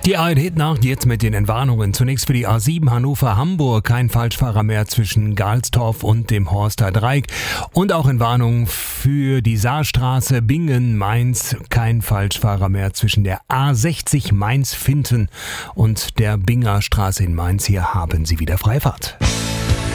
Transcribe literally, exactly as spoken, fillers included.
Die A R D-Nacht jetzt mit den Entwarnungen. Zunächst für die A sieben Hannover-Hamburg. Kein Falschfahrer mehr zwischen Galstorf und dem Horster Dreieck. Und auch Entwarnung für die Saarstraße Bingen-Mainz. Kein Falschfahrer mehr zwischen der A sechzig Mainz-Finten und der Binger Straße in Mainz. Hier haben Sie wieder Freifahrt.